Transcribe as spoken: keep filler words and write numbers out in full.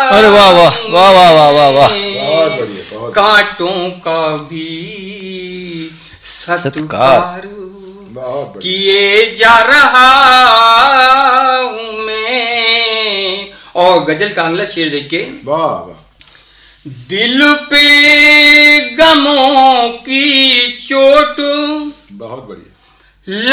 अरे वाह वाह वाह वाह वाह वाह वाह, बहुत बढ़िया, बहुत कांटों का भी सत्कार किए जा रहा हूं मैं। और गजल का अगला शेर देखिए। वाह वाह। दिल पे गमों की चोट बहुत बढ़िया।